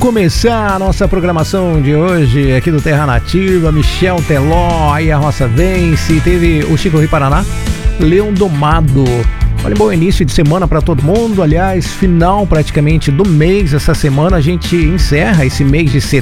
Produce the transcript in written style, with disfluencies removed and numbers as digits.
começar a nossa programação de hoje aqui do Terra Nativa, Michel Teló, aí a roça vence, teve o Chico Rio Paraná, Leão Domado. Olha, bom início de semana para todo mundo, aliás, final praticamente do mês. Essa semana a gente encerra esse mês de setembro.